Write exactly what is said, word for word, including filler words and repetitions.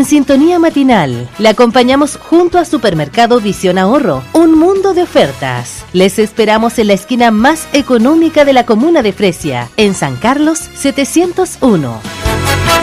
en Sintonía Matinal. Le acompañamos junto a Supermercado Visión Ahorro, un mundo de ofertas. Les esperamos en la esquina más económica de la comuna de Fresia, en San Carlos setecientos uno.